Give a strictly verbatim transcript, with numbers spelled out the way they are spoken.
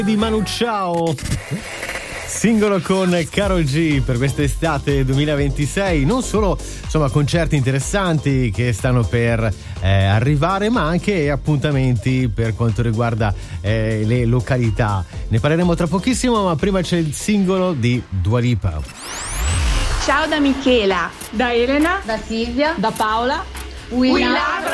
Di Manu Chao, singolo con Karol G per quest'estate duemilaventisei. Non solo, insomma, concerti interessanti che stanno per eh, arrivare, ma anche appuntamenti per quanto riguarda eh, le località. Ne parleremo tra pochissimo, ma prima c'è il singolo di Dua Lipa. Ciao da Michela, da Elena, da Silvia, da Paola. We, We love